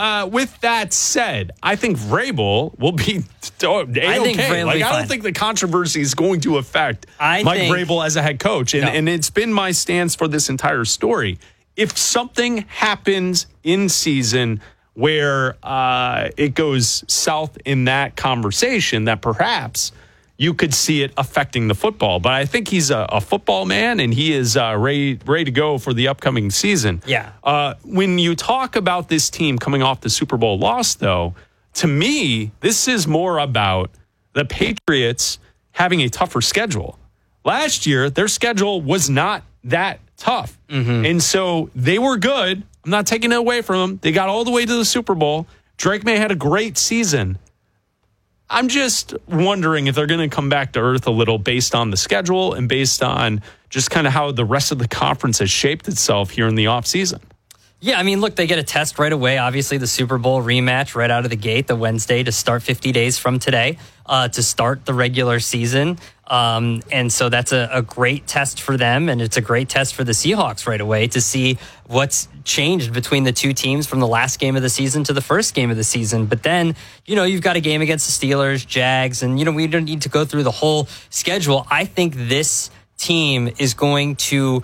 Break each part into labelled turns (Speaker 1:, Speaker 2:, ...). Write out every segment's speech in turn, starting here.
Speaker 1: with that said, I think Vrabel will be A-okay. I don't think the controversy is going to affect Mike Vrabel as a head coach. And it's been my stance for this entire story. If something happens in season where it goes south in that conversation, that perhaps you could see it affecting the football. But I think he's a football man, and he is ready to go for the upcoming season.
Speaker 2: Yeah.
Speaker 1: When you talk about this team coming off the Super Bowl loss, though, to me, this is more about the Patriots having a tougher schedule. Last year, their schedule was not that tough. Mm-hmm. And so they were good. I'm not taking it away from them. They got all the way to the Super Bowl. Drake May had a great season. I'm just wondering if they're going to come back to earth a little based on the schedule and based on just kind of how the rest of the conference has shaped itself here in the offseason.
Speaker 2: Yeah, I mean, look, they get a test right away. Obviously, the Super Bowl rematch right out of the gate, the Wednesday to start 50 days from today to start the regular season. And so that's a great test for them, and it's a great test for the Seahawks right away to see what's changed between the two teams from the last game of the season to the first game of the season. But then, you've got a game against the Steelers, Jags, and, we don't need to go through the whole schedule. I think this team is going to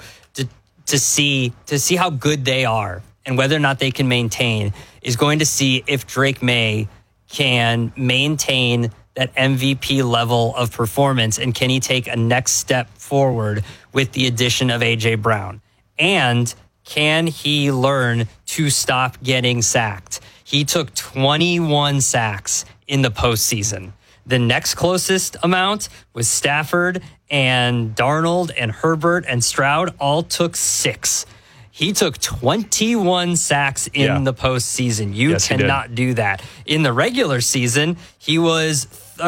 Speaker 2: see how good they are and whether or not they can maintain is going to see if Drake May can maintain that MVP level of performance, and can he take a next step forward with the addition of A.J. Brown? And can he learn to stop getting sacked? He took 21 sacks in the postseason. The next closest amount was Stafford and Darnold and Herbert and Stroud all took 6. He took 21 sacks in the postseason. You cannot do that. In the regular season, he was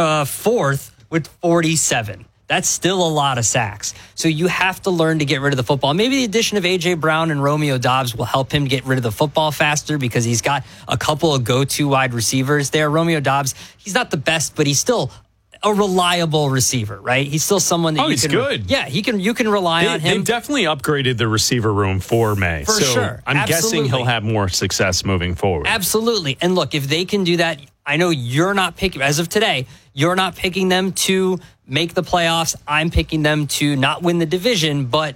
Speaker 2: fourth with 47. That's still a lot of sacks. So you have to learn to get rid of the football. Maybe the addition of A.J. Brown and Romeo Doubs will help him get rid of the football faster because he's got a couple of go-to wide receivers there. Romeo Doubs, he's not the best, but he's still a reliable receiver, right? He's still someone that
Speaker 1: he's good.
Speaker 2: Yeah, you can rely on him.
Speaker 1: They definitely upgraded the receiver room for May.
Speaker 2: For sure.
Speaker 1: I'm guessing he'll have more success moving forward.
Speaker 2: Absolutely. And look, if they can do that, I know you're not picking, as of today, you're not picking them to make the playoffs. I'm picking them to not win the division, but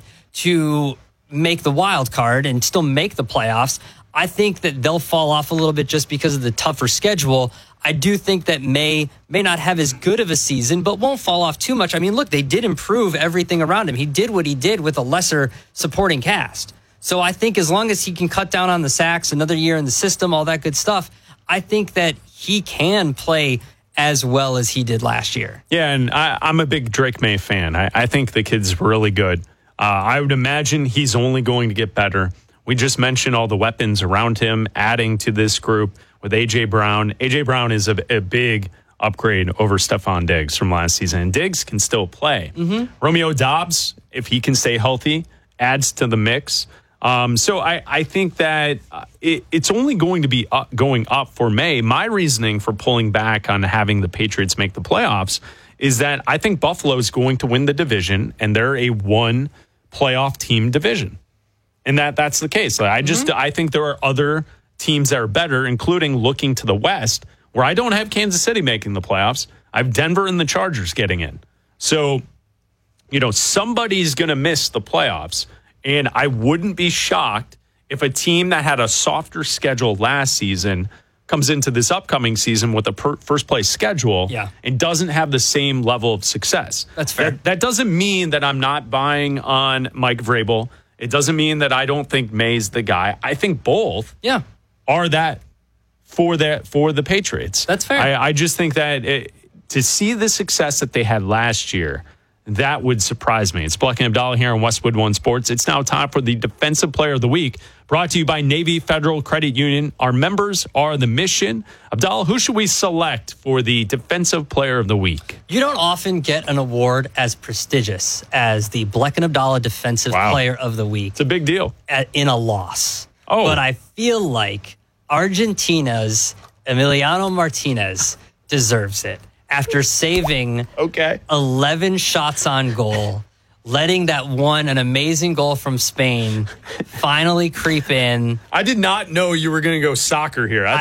Speaker 2: to make the wild card and still make the playoffs. I think that they'll fall off a little bit just because of the tougher schedule. I do think that May not have as good of a season, but won't fall off too much. I mean, look, they did improve everything around him. He did what he did with a lesser supporting cast. So I think as long as he can cut down on the sacks, another year in the system, all that good stuff, I think that he can play as well as he did last year.
Speaker 1: Yeah, and I'm a big Drake May fan. I think the kid's really good. I would imagine he's only going to get better. We just mentioned all the weapons around him adding to this group with A.J. Brown. A.J. Brown is a big upgrade over Stephon Diggs from last season. And Diggs can still play. Mm-hmm. Romeo Doubs, if he can stay healthy, adds to the mix. So I think that it's only going to be going up for May. My reasoning for pulling back on having the Patriots make the playoffs is that I think Buffalo is going to win the division, and they're a one playoff team division. And that's the case. I think there are other teams that are better, including looking to the West, where I don't have Kansas City making the playoffs. I have Denver and the Chargers getting in. So, somebody's going to miss the playoffs. And I wouldn't be shocked if a team that had a softer schedule last season comes into this upcoming season with a first place schedule and doesn't have the same level of success.
Speaker 2: That's fair.
Speaker 1: That doesn't mean that I'm not buying on Mike Vrabel. It doesn't mean that I don't think May's the guy. I think both are that for the Patriots.
Speaker 2: That's fair.
Speaker 1: I just think that to see the success that they had last year, that would surprise me. It's Bleck and Abdallah here on Westwood One Sports. It's now time for the Defensive Player of the Week, brought to you by Navy Federal Credit Union. Our members are the mission. Abdallah, who should we select for the Defensive Player of the Week?
Speaker 2: You don't often get an award as prestigious as the Bleck and Abdallah Defensive Player of the Week.
Speaker 1: It's a big deal.
Speaker 2: In a loss.
Speaker 1: Oh.
Speaker 2: But I feel like Argentina's Emiliano Martinez deserves it. After saving 11 shots on goal, letting an amazing goal from Spain finally creep in.
Speaker 1: I did not know you were going to go soccer here.